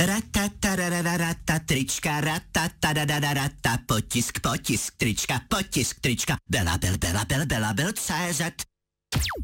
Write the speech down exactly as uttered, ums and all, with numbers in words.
Ratatarararata, trička, ratatadadadata, potisk, potisk, trička, potisk, trička, Bela, bel, bela, bel, bela, bel, C Z.